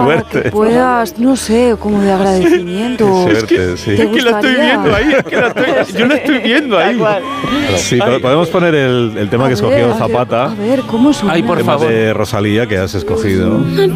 suerte. Que puedas, no sé, como de agradecimiento. Suerte, sí. Es que la estoy viendo ahí, yo la estoy viendo ahí. Sí, podemos poner el tema que escogió Zapata. A ver, ¿cómo suena? Ay, por El tema favor. de Rosalía que has escogido.